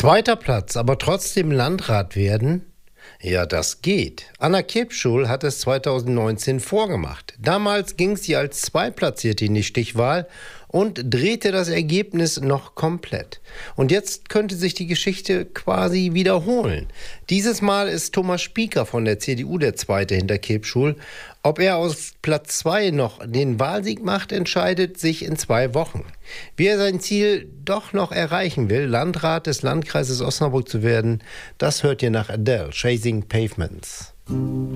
Zweiter Platz, aber trotzdem Landrat werden? Ja, das geht. Anna Kepschul hat es 2019 vorgemacht. Damals ging sie als Zweitplatzierte in die Stichwahl und drehte das Ergebnis noch komplett. Und jetzt könnte sich die Geschichte quasi wiederholen. Dieses Mal ist Thomas Spieker von der CDU der Zweite hinter Kepschul. Ob er auf Platz 2 noch den Wahlsieg macht, entscheidet sich in 2 Wochen. Wie er sein Ziel doch noch erreichen will, Landrat des Landkreises Osnabrück zu werden, das hört ihr nach Adele, Chasing Pavements.